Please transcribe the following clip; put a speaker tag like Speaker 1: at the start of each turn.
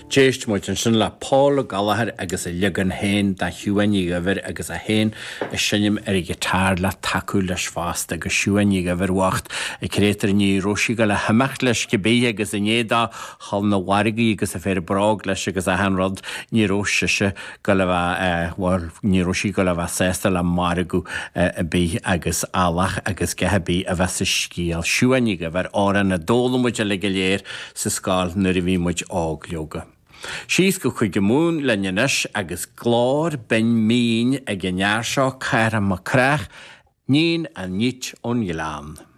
Speaker 1: Jéist muid an sin le Paul Gallagher agus a legan hain da hiúaní gafir agus a hain a sinnim ar I gitár le taú leis fásta agus siúaní gafir wacht a crétar ní roisi go le hamacht leis gibé agus a néda hal na warigi agus a fer brag leis agus a hanrod ní roisi go le war ní roisi go le sesta le marigu a bí agus alach agus gehabí a bheits scíal siúaní gafir ára na dólamuid a le léir sa scáil nuair a bhí muid áglioga. Sios go chuig mún lennenis agus glár ben mín a gnear seo cair a macrach, nín a nít ón gilán.